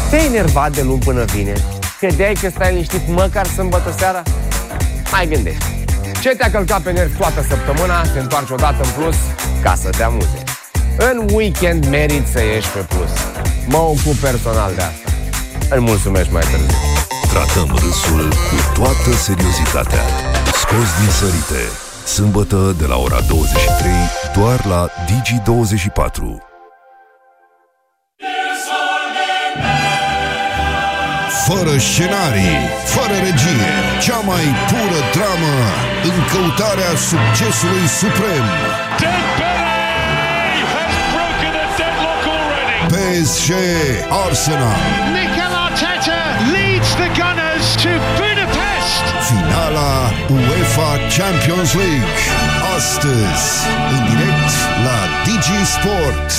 Te-ai enervat de luni până vineri? Credeai că stai liniștit măcar sâmbătă seara? Mai gândește. Ce te-a călcat pe nervi toată săptămâna, te întoarci odată în plus ca să te amuze. În weekend meriți să ieși pe plus. Mă ocup personal de asta. Îmi mulțumesc mai târziu. Tratăm râsul cu toată seriozitatea. Scos din sărite. Sâmbătă de la ora 23, doar la Digi24. Fără scenarii, fără regie, cea mai pură dramă în căutarea succesului suprem. PSG Arsenal. Mikel Arteta leads the Gunners to Budapest. Finala UEFA Champions League. Astăzi, în direct la Digi Sport.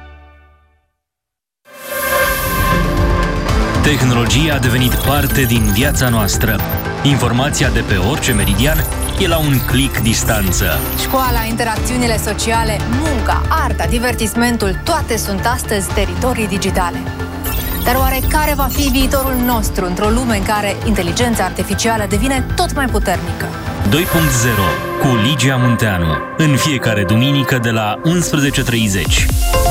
Tehnologia a devenit parte din viața noastră. Informația de pe orice meridian e la un click distanță. Școala, interacțiunile sociale, munca, arta, divertismentul, toate sunt astăzi teritorii digitale. Dar oare care va fi viitorul nostru într-o lume în care inteligența artificială devine tot mai puternică? 2.0 cu Ligia Munteanu. În fiecare duminică de la 11:30.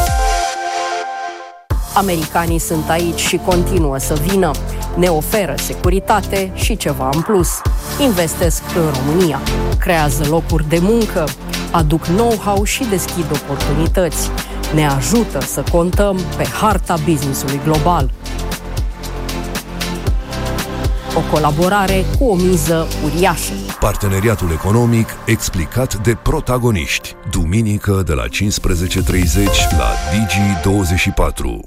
Americanii sunt aici și continuă să vină. Ne oferă securitate și ceva în plus. Investesc în România, creează locuri de muncă, aduc know-how și deschid oportunități. Ne ajută să contăm pe harta business-ului global. O colaborare cu o miză uriașă. Parteneriatul economic explicat de protagoniști. Duminică de la 15:30 la Digi24.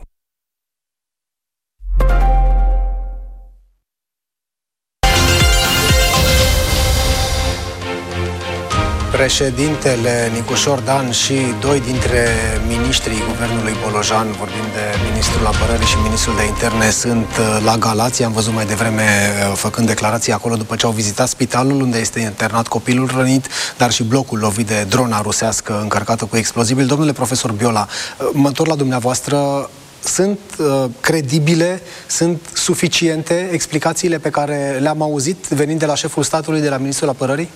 Președintele Nicușor Dan și doi dintre miniștrii guvernului Bolojan, vorbim de ministrul apărării și ministrul de interne, sunt la Galați. Am văzut mai devreme făcând declarații acolo după ce au vizitat spitalul unde este internat copilul rănit, dar și blocul lovit de drona rusească încărcată cu explozibil. Domnule profesor Biola, mă întorc la dumneavoastră. Sunt credibile, sunt suficiente explicațiile pe care le-am auzit venind de la șeful statului, de la ministrul apărării?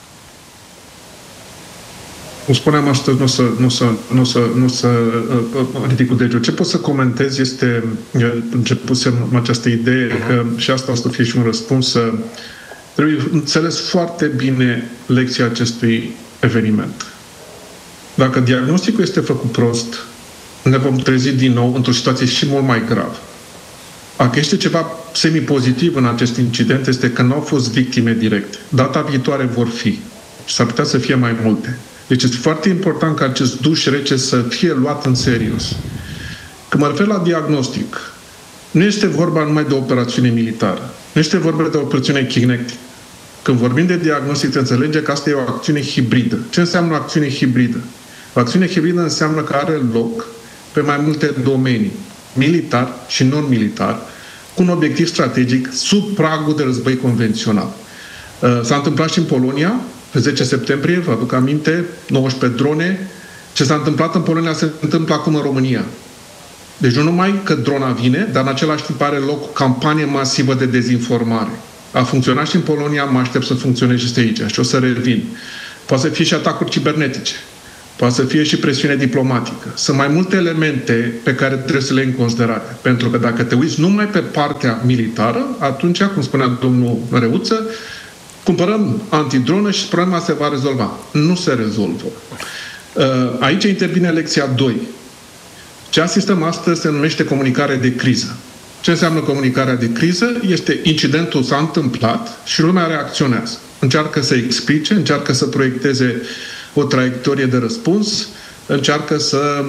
Cum spuneam astăzi, nu o să ridic cu degetul. Ce pot să comentez este, începusem această idee, că și asta o să fie și un răspuns, trebuie înțeles foarte bine lecția acestui eveniment. Dacă diagnosticul este făcut prost, ne vom trezi din nou într-o situație și mult mai gravă. Dacă este ceva semi-pozitiv în acest incident, este că nu au fost victime directe. Data viitoare vor fi. Și s-ar putea să fie mai multe. Deci este foarte important ca acest duș rece să fie luat în serios. Când mă refer la diagnostic, nu este vorba numai de o operațiune militară. Nu este vorba de o operațiune kinetic. Când vorbim de diagnostic, te înțelege că asta e o acțiune hibridă. Ce înseamnă o acțiune hibridă? O acțiune hibridă înseamnă că are loc pe mai multe domenii, militar și non-militar, cu un obiectiv strategic sub pragul de război convențional. S-a întâmplat și în Polonia, pe 10 septembrie, vă aduc aminte, 19 drone. Ce s-a întâmplat în Polonia se întâmplă acum în România. Deci nu numai că drona vine, dar în același timp are loc o campanie masivă de dezinformare. A funcționat și în Polonia, mă aștept să funcționeze și aici. Și o să revin. Poate să fie și atacuri cibernetice. Poate să fie și presiune diplomatică. Sunt mai multe elemente pe care trebuie să le iei în considerare. Pentru că dacă te uiți numai pe partea militară, atunci, cum spunea domnul Reuță, cumpărăm antidronă și problema se va rezolva. Nu se rezolvă. Aici intervine lecția 2. Ce asistăm astăzi se numește comunicare de criză. Ce înseamnă comunicarea de criză? Este incidentul s-a întâmplat și lumea reacționează. Încearcă să explice, încearcă să proiecteze o traiectorie de răspuns, încearcă să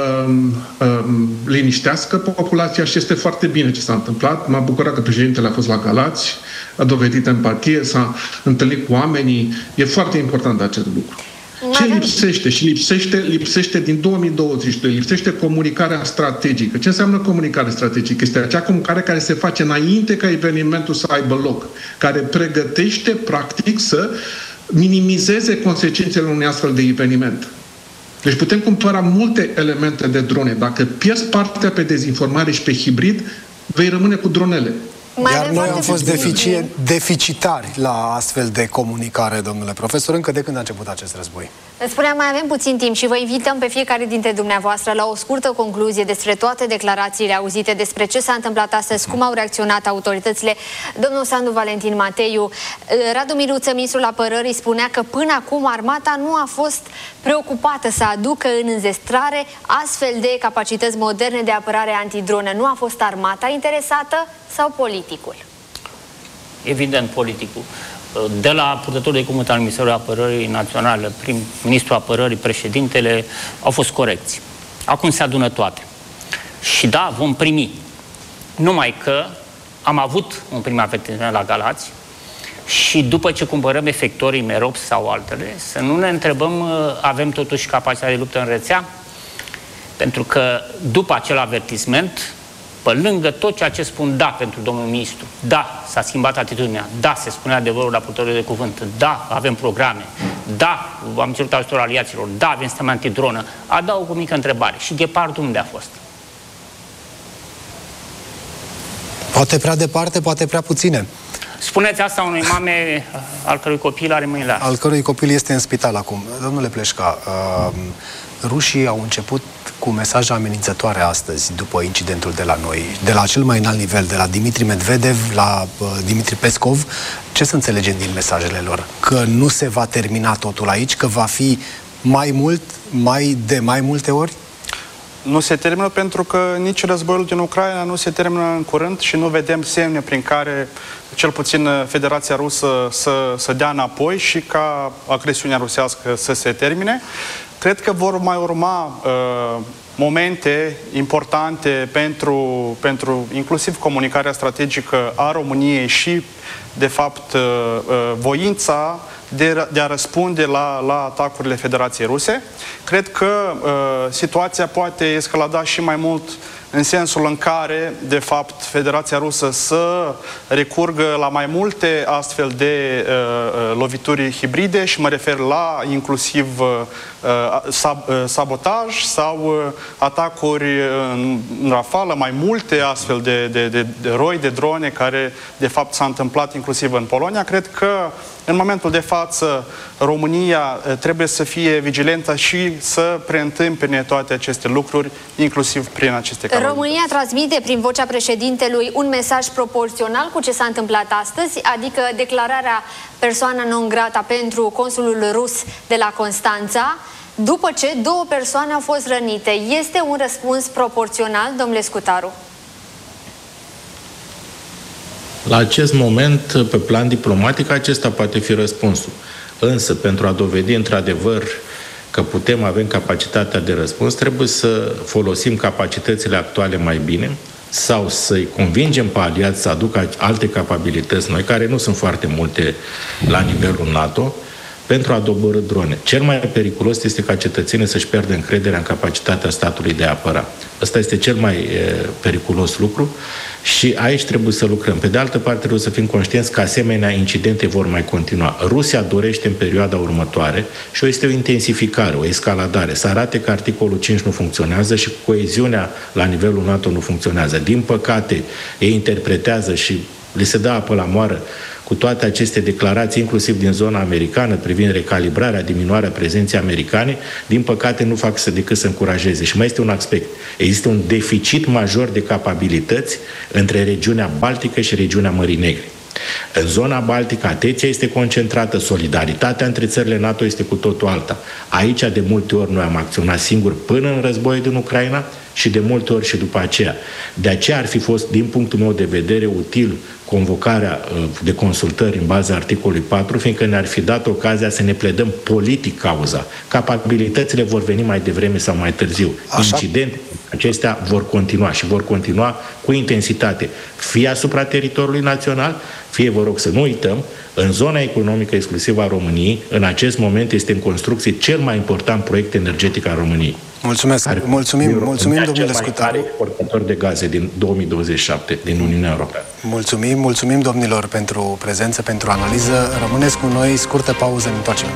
liniștească populația și este foarte bine ce s-a întâmplat. M-a bucurat că președintele a fost la Galați, a dovedit empatie, s-a întâlnit cu oamenii. E foarte important acest lucru. Ce lipsește? Și lipsește din 2022, lipsește comunicarea strategică. Ce înseamnă comunicare strategică? Este acea comunicare care se face înainte ca evenimentul să aibă loc, care pregătește, practic, să minimizeze consecințele unui astfel de eveniment. Deci putem cumpăra multe elemente de drone. Dacă pierzi partea pe dezinformare și pe hibrid, vei rămâne cu dronele. Iar noi am fost deficitari la astfel de comunicare, domnule profesor, încă de când a început acest război. Spuneam, mai avem puțin timp și vă invităm pe fiecare dintre dumneavoastră la o scurtă concluzie despre toate declarațiile auzite, despre ce s-a întâmplat astăzi, cum au reacționat autoritățile. Domnul Sandu Valentin Mateiu, Radu Miluță, ministrul apărării, spunea că până acum armata nu a fost preocupată să aducă în înzestrare astfel de capacități moderne de apărare antidronă. Nu a fost armata interesată sau politicul? Evident, politicul. De la purtătorul de cuvânt al Ministerului Apărării Naționale, prim-ministrul apărării, președintele, au fost corecți. Acum se adună toate. Și da, vom primi. Numai că am avut un prim avertisment la Galați și după ce cumpărăm efectorii Merops sau altele, să nu ne întrebăm, avem totuși capacitatea de luptă în rețea? Pentru că după acel avertisment, pe lângă tot ceea ce spun, da, pentru domnul ministru, da, s-a schimbat atitudinea, da, se spune adevărul la purtătorul de cuvânt, da, avem programe, da, am cerut ajutor aliaților, da, avem sistem antidronă, adaug o mică întrebare. Și Ghepardul unde a fost? Poate prea departe, poate prea puține. Spuneți asta unei mame al cărui copil are mâinile arsă. Al cărui copil este în spital acum. Domnule Pleșca, rușii au început cu mesaje amenințătoare astăzi, după incidentul de la noi, de la cel mai înalt nivel, de la Dimitri Medvedev la Dimitri Pescov. Ce să înțelegem din mesajele lor? Că nu se va termina totul aici? Că va fi mai mult, de mai multe ori? Nu se termină pentru că nici războiul din Ucraina nu se termină în curând și nu vedem semne prin care, cel puțin, Federația Rusă să dea înapoi și ca agresiunea rusească să se termine. Cred că vor mai urma momente importante pentru inclusiv comunicarea strategică a României și, de fapt, voința de a răspunde la atacurile Federației Ruse. Cred că situația poate escalada și mai mult în sensul în care, de fapt, Federația Rusă să recurgă la mai multe astfel de lovituri hibride și mă refer la inclusiv sabotaj sau atacuri în rafală, mai multe astfel de roi de drone care, de fapt, s-a întâmplat inclusiv în Polonia. Cred că în momentul de față, România trebuie să fie vigilentă și să preîntâmpine toate aceste lucruri, inclusiv prin aceste canale. România transmite prin vocea președintelui un mesaj proporțional cu ce s-a întâmplat astăzi, adică declararea persoana non grata pentru consulul rus de la Constanța, după ce 2 persoane au fost rănite. Este un răspuns proporțional, domnule Scutaru? La acest moment, pe plan diplomatic, acesta poate fi răspunsul. Însă, pentru a dovedi într-adevăr că avem capacitatea de răspuns, trebuie să folosim capacitățile actuale mai bine sau să-i convingem pe aliați să aducă alte capabilități noi, care nu sunt foarte multe la nivelul NATO, pentru a dobărî drone. Cel mai periculos este ca cetățenii să-și pierdă încrederea în capacitatea statului de a apăra. Ăsta este cel mai periculos lucru și aici trebuie să lucrăm. Pe de altă parte, trebuie să fim conștienți că asemenea incidente vor mai continua. Rusia dorește în perioada următoare și este o intensificare, o escaladare, să arate că articolul 5 nu funcționează și coeziunea la nivelul NATO nu funcționează. Din păcate, ei interpretează și li se dă apă la moară cu toate aceste declarații, inclusiv din zona americană, privind recalibrarea, diminuarea prezenței americane, din păcate nu fac decât să încurajeze. Și mai este un aspect. Există un deficit major de capabilități între regiunea Baltică și regiunea Mării Negre. În zona Baltică, atenția este concentrată, solidaritatea între țările NATO este cu totul alta. Aici, de multe ori, noi am acționat singuri până în războiul din Ucraina și de multe ori și după aceea. De aceea ar fi fost, din punctul meu de vedere, util convocarea de consultări în baza articolului 4, fiindcă ne-ar fi dat ocazia să ne pledăm politic cauza. Capabilitățile vor veni mai devreme sau mai târziu. Incidente acestea vor continua și vor continua cu intensitate, fie asupra teritoriului național, fie, vă rog să nu uităm, în zona economică exclusivă a României, în acest moment este în construcție cel mai important proiect energetic al României. Mulțumesc. Mulțumim, domnule Scutaru. Exportator de gaze din 2027 din Uniunea Europeană. Mulțumim domnilor pentru prezență, pentru analiză. Rămâneți cu noi, scurtă pauză, ne întoarcem.